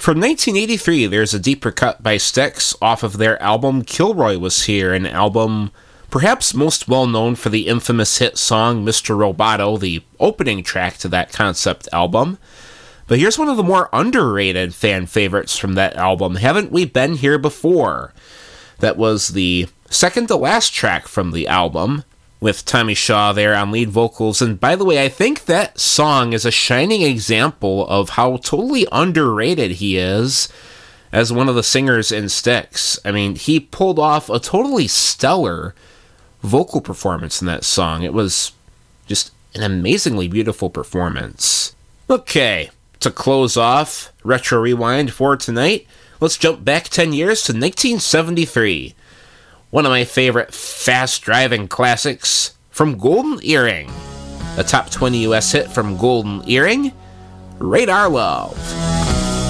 From 1983, there's a deeper cut by Styx off of their album Kilroy Was Here, an album perhaps most well known for the infamous hit song Mr. Roboto, the opening track to that concept album. But here's one of the more underrated fan favorites from that album, Haven't We Been Here Before? That was the second to last track from the album, with Tommy Shaw there on lead vocals. And by the way, I think that song is a shining example of how totally underrated he is as one of the singers in Styx. I mean, he pulled off a totally stellar vocal performance in that song. It was just an amazingly beautiful performance. Okay, to close off Retro Rewind for tonight, let's jump back 10 years to 1973. One of my favorite fast-driving classics from Golden Earring. A top 20 US hit from Golden Earring, Radar Love.